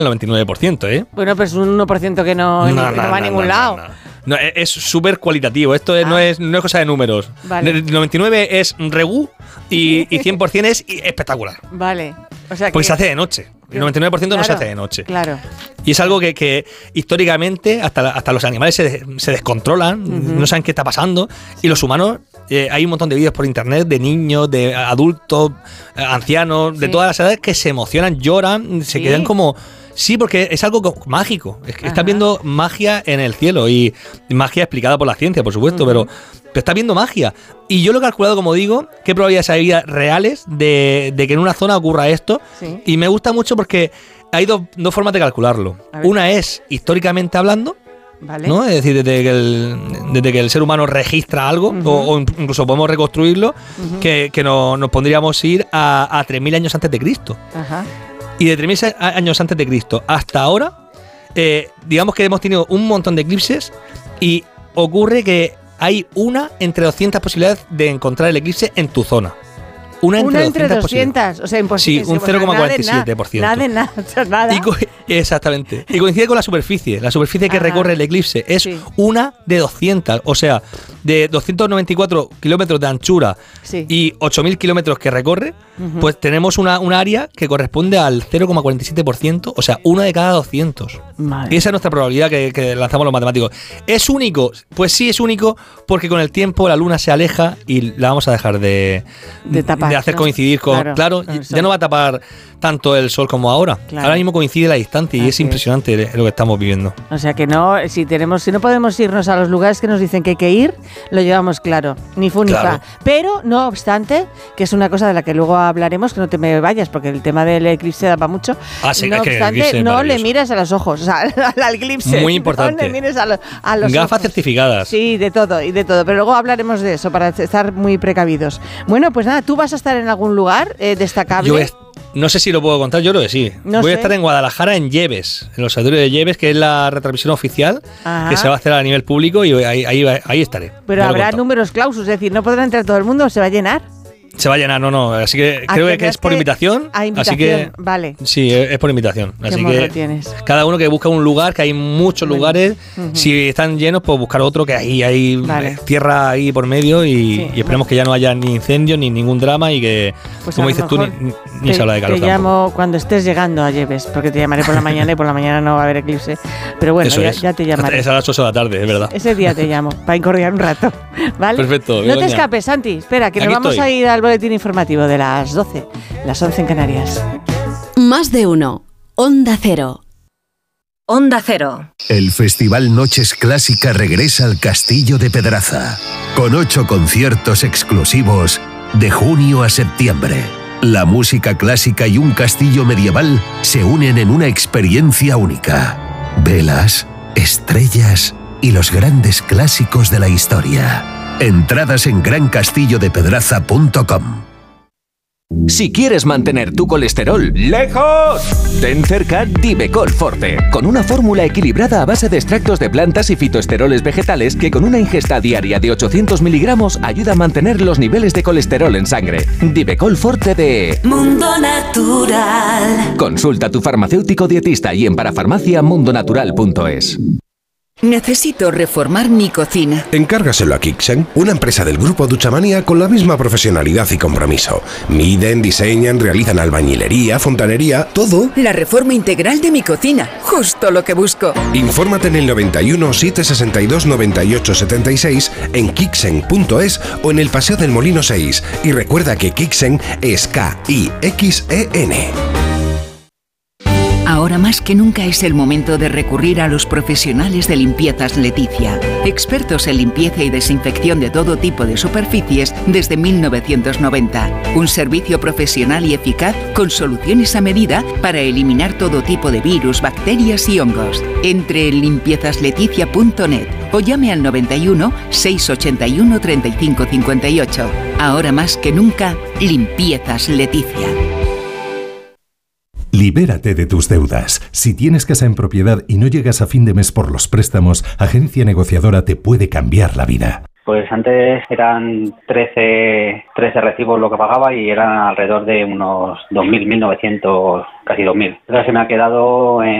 el 99%, ¿eh? Bueno, pues un 1% que no va a ningún lado. No, es súper cualitativo. Esto no es cosa de números. Vale. El 99 es regú y 100% es espectacular. Vale. O sea porque que se hace de noche. El 99% no se hace de noche. Claro. Y es algo que históricamente hasta los animales se descontrolan, no saben qué está pasando. Y los humanos, hay un montón de vídeos por internet de niños, de adultos, ancianos, de todas las edades que se emocionan, lloran, se quedan como... Sí, porque es algo mágico. Estás viendo magia en el cielo y magia explicada por la ciencia, por supuesto, pero estás viendo magia. Y yo lo he calculado, como digo, qué probabilidades hay reales de que en una zona ocurra esto. Sí. Y me gusta mucho porque hay dos formas de calcularlo. Una es históricamente hablando, ¿vale? ¿No? Es decir, desde que el ser humano registra algo, o incluso podemos reconstruirlo, que nos pondríamos a ir a 3.000 años antes de Cristo. Ajá. Y de 3.000 años antes de Cristo hasta ahora, digamos que hemos tenido un montón de eclipses y ocurre que hay una entre 200 posibilidades de encontrar el eclipse en tu zona. Una entre 200, o sea, imposible. Sí, un 0,47%. Nada. Exactamente. Y coincide con la superficie. La superficie que recorre el eclipse es una de 200. O sea, de 294 kilómetros de anchura y 8.000 kilómetros que recorre, pues tenemos una área que corresponde al 0,47%. O sea, una de cada 200. Madre. Y esa es nuestra probabilidad que lanzamos los matemáticos. ¿Es único? Pues sí, es único porque con el tiempo la luna se aleja y la vamos a dejar de tapar. De hacer coincidir con... Claro, ya no va a tapar tanto el sol como ahora. Claro. Ahora mismo coincide la distancia y es impresionante lo que estamos viviendo. O sea que no, si no podemos irnos a los lugares que nos dicen que hay que ir, lo llevamos claro. Ni fu ni fa. Pero, no obstante, que es una cosa de la que luego hablaremos, que no te me vayas, porque el tema del eclipse da para mucho. Sí, no obstante, no le mires a los ojos, o sea, al eclipse. Muy importante. No le mires a los gafas ojos. Certificadas. Sí, de todo. Pero luego hablaremos de eso, para estar muy precavidos. Bueno, pues nada, tú vas a estar en algún lugar destacable. No sé si lo puedo contar, yo creo que sí. Voy a estar en Guadalajara, en Lleves, en el Observatorio de Lleves, que es la retransmisión oficial que se va a hacer a nivel público y ahí estaré. Pero habrá números clausus, es decir, ¿no podrá entrar todo el mundo o se va a llenar? Se va a llenar, no. Así que creo que es por invitación. Así que vale. Sí, es por invitación. Así que tienes. Cada uno que busca un lugar, que hay muchos lugares. Si están llenos, pues buscar otro, que hay tierra ahí por medio y esperemos que ya no haya ni incendios ni ningún drama y que, pues como dices tú, ni se habla de calor. Te llamo cuando estés llegando a Lleves, porque te llamaré por la mañana y por la mañana no va a haber eclipse. Pero bueno, ya te llamaré. Es a las 8 de la tarde, es verdad. Ese día te llamo, para incordiar un rato. ¿Vale? Perfecto. No te escapes, Santi. Espera, que nos vamos a ir al boletín informativo de las 12, las 11 en Canarias. Más de uno. Onda Cero. Onda Cero. El Festival Noches Clásica regresa al Castillo de Pedraza, con 8 conciertos exclusivos de junio a septiembre. La música clásica y un castillo medieval se unen en una experiencia única. Velas, estrellas y los grandes clásicos de la historia. Entradas en grancastillodepedraza.com. Si quieres mantener tu colesterol lejos, ten cerca Divecol Forte, con una fórmula equilibrada a base de extractos de plantas y fitoesteroles vegetales que con una ingesta diaria de 800 miligramos ayuda a mantener los niveles de colesterol en sangre. Divecol Forte de Mundo Natural. Consulta a tu farmacéutico dietista y en parafarmacia.mundonatural.es. Necesito reformar mi cocina. Encárgaselo a Kixen, una empresa del grupo Duchamania con la misma profesionalidad y compromiso. Miden, diseñan, realizan albañilería, fontanería, todo. La reforma integral de mi cocina, justo lo que busco. Infórmate en el 91 762 98 76 en kixen.es o en el Paseo del Molino 6. Y recuerda que Kixen es K-I-X-E-N. Ahora más que nunca es el momento de recurrir a los profesionales de Limpiezas Leticia, expertos en limpieza y desinfección de todo tipo de superficies desde 1990. Un servicio profesional y eficaz con soluciones a medida para eliminar todo tipo de virus, bacterias y hongos. Entre en limpiezasLeticia.net o llame al 91 681 35 58. Ahora más que nunca, Limpiezas Leticia. Libérate de tus deudas. Si tienes casa en propiedad y no llegas a fin de mes por los préstamos, Agencia Negociadora te puede cambiar la vida. Pues antes eran 13 recibos lo que pagaba y eran alrededor de unos 2.000, 1.900, casi 2.000. Ahora se me ha quedado en